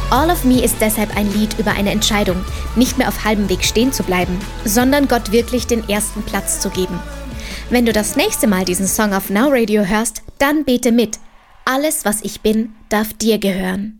All of Me ist deshalb ein Lied über eine Entscheidung, nicht mehr auf halbem Weg stehen zu bleiben, sondern Gott wirklich den ersten Platz zu geben. Wenn du das nächste Mal diesen Song auf Now Radio hörst, dann bete mit. Alles, was ich bin, darf dir gehören.